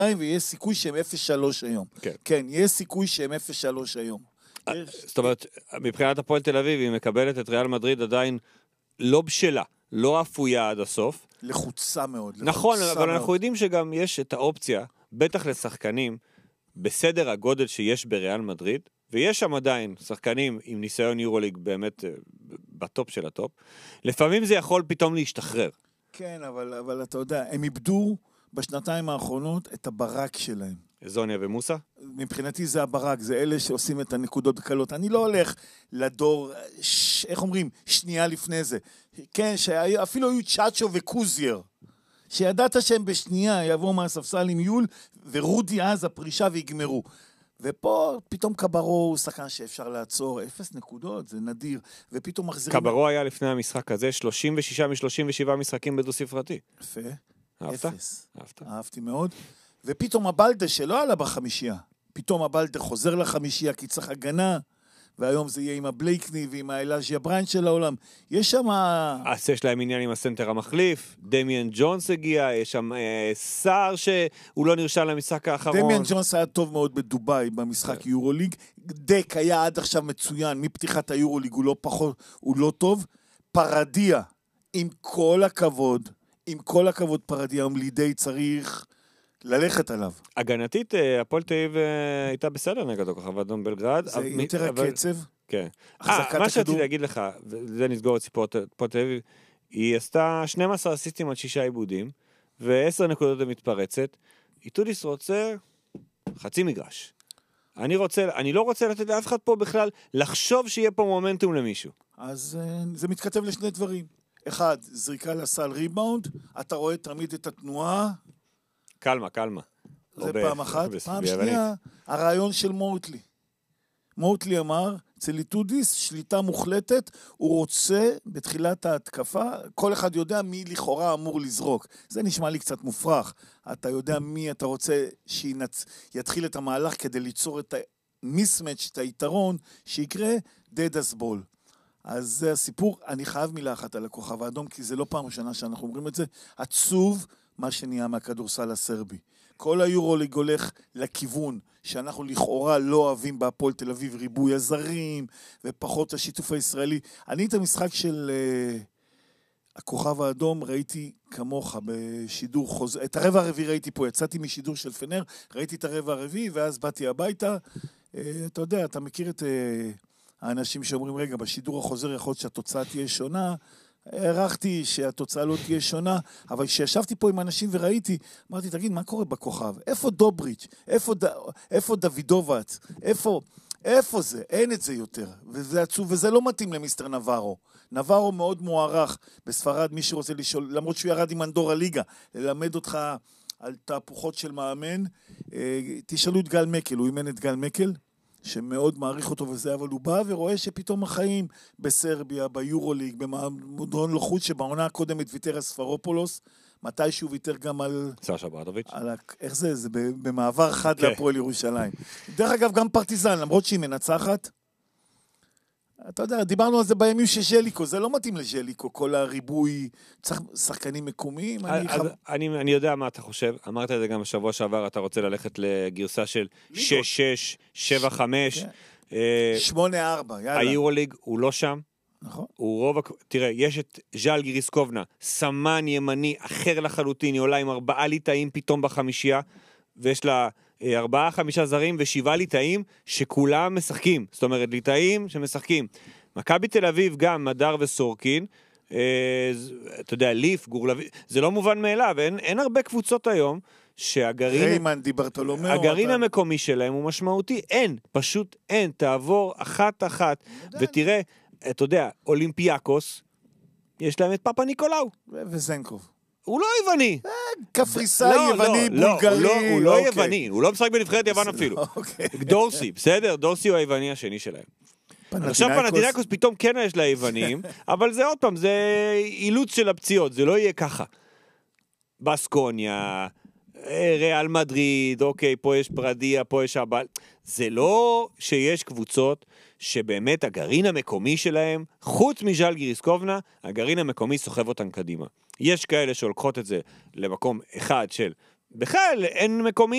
ויש סיכוי שהם 0-3 היום. כן, יש סיכוי שהם 0-3 היום. זאת אומרת, מבחינת הפועל תל אביב, היא מקבלת את ריאל מדריד עדיין לא בשלה, לא אפויה עד הסוף. לחוצה מאוד. נכון, אבל אנחנו יודעים שגם יש את האופציה, בטח לשחקנים, בסדר הגודל שיש בריאל מדריד, ויש שם עדיין שחקנים עם ניסיון יורוליג באמת בטופ של הטופ, לפעמים זה יכול פתאום להשתחרר. כן, אבל אתה יודע, הם איבדו בשנתיים האחרונות את הברק שלהם. זוניה ומוסה? מבחינתי זה הברק, זה אלה שעושים את הנקודות הקלות. אני לא הולך לדור, איך אומרים, שנייה לפני זה. כן, אפילו היו צ'אצ'ו וקוזייר, שידעת שהם בשנייה יבואו מהספסל עם יול, ורודי אז הפרישה ויגמרו. ופה פתאום קברו הוא שחקן שאפשר לעצור, 0 נקודות, זה נדיר, ופתאום מחזירים... קברו היה לפני המשחק הזה, 36 מ-37 משחקים בדו ספרתי. יפה. אהבת? 0. אהבתי מאוד. ופתאום הבלדה שלא עלה בחמישייה, פתאום הבלדה חוזר לחמישייה כי צריך הגנה, והיום זה יהיה עם הבלייקני ועם האלאז'יה בריין של העולם. יש שם... אז יש להם עניין עם הסנטר המחליף, דמיאן ג'ונס הגיע, יש שם שר שהוא לא נרשם למשחק האחרון. דמיאן ג'ונס היה טוב מאוד בדוביי במשחק יורוליג, דק היה עד עכשיו מצוין, מפתיחת היורוליג הוא לא פחות, הוא לא טוב. פרדיה, עם כל הכבוד פרדיה, לידי צריך... ללכת עליו. הגנתית, הפועל תל אביב הייתה בסדר נגדו, ככה ואדום בלגרד. זה יותר הקצב. כן. מה שרציתי להגיד לך, וזה נסגור את סיפור הפועל תל אביב, היא עשתה 12 אסיסטים על 6 עיבודים, ו10 נקודות למתפרצת. איטודיס רוצה חצי מגרש. אני לא רוצה לתת לאף אחד פה בכלל לחשוב שיהיה פה מומנטום למישהו. אז זה מתכתב לשני דברים. אחד, זריקה לסל ריבאונד, אתה רואה תמיד את התנועה, קלמה. זה פעם אחת. פעם שנייה, הרעיון של מוטלי. מוטלי אמר, אצל איטודיס, שליטה מוחלטת, הוא רוצה בתחילת ההתקפה, כל אחד יודע מי לכאורה אמור לזרוק. זה נשמע לי קצת מופרך. אתה יודע מי אתה רוצה שיתחיל את המהלך כדי ליצור את המיסמץ', את היתרון, שיקרה דדס בול. אז זה הסיפור. אני חייב מילה אחת על הכוכב האדום, כי זה לא פעם ראשונה שאנחנו אומרים את זה. עצוב מה שנהיה מהכדורסל הסרבי. כל היורוליג הולך לכיוון שאנחנו לכאורה לא אוהבים בהפועל תל אביב, ריבוי הזרים ופחות השיתוף הישראלי. אני את המשחק של הכוכב האדום ראיתי כמוך בשידור חוזר. את הרבע הרביעי ראיתי פה, יצאתי משידור של פנר, ראיתי את הרבע הרביעי ואז באתי הביתה. אתה יודע, אתה מכיר את האנשים שאומרים, רגע, בשידור החוזר יכול להיות שהתוצאה תהיה שונה. הערכתי שהתוצאה לא תהיה שונה, אבל כשישבתי פה עם אנשים וראיתי, אמרתי, תגיד, מה קורה בכוכב? איפה דובריץ'? איפה דוידובץ? איפה זה? אין את זה יותר. וזה עצוב, וזה לא מתאים למיסטר נברו. נברו מאוד מוערך בספרד, מי שרוצה לשאול, למרות שהוא ירד עם אנדור הליגה, ללמד אותך על תהפוכות של מאמן. תשאלו את גל מקל, הוא אימן את גל מקל, שמאוד מעריך אותו וזה, אבל הוא בא ורואה שפתאום החיים בסרביה, ביורוליג, במועדון לחוץ, שבעונה הקודמת ויתר הספרופולוס, מתישהו ויתר גם על... סשה ברדוביץ'. איך זה? זה במעבר חד להפועל ירושלים. דרך אגב, גם פרטיזן, למרות שהיא מנצחת, אתה יודע, דיברנו על זה בימים של ז'ליקו, זה לא מתאים לז'ליקו, כל הריבוי, צריך שחקנים מקומיים. אני יודע מה אתה חושב, אמרת את זה גם בשבוע שעבר, אתה רוצה ללכת לגרסה של 6-6, 7-5. 8-4, יאללה. היורוליג הוא לא שם. נכון. תראה, יש את ז'אל גיריסקובנה, סמן ימני אחר לחלוטין, היא עולה עם 4 ליטאים פתאום בחמישייה, ויש לה 4-5 זרים ו7 ליטאים שכולם משחקים, זאת אומרת ליטאים שמשחקים. מכבי תל אביב גם, מדר וסורקין, אתה יודע, ליף, גורלבי, זה לא מובן מאליו, אין הרבה קבוצות היום שהגרעין המקומי שלהם הוא משמעותי, פשוט אין, תעבור אחת, ותראה, אתה יודע, אולימפיאקוס, יש להם את פאפה ניקולאו. וזנקוב. הוא לא יווני. קפריסאי, יווני, בולגרי. הוא לא יווני, הוא לא משחק בנבחרת יוון אפילו. דורסי, בסדר? דורסי הוא היווני השני שלהם. עכשיו פנתינאיקוס פתאום כן יש לה יוונים, אבל זה עוד פעם, זה אילוץ של הפציעות, זה לא יהיה ככה. בסקוניה, ריאל מדריד, אוקיי, פה יש פרדיה, פה יש אבל. זה לא שיש קבוצות שבאמת הגרעין המקומי שלהם, חוץ מז'אל גיריסקובנה, הגרעין המקומי סוחב אותן קדימה. יש כאלה שהולכות את זה למקום אחד של, בכלל אין מקומי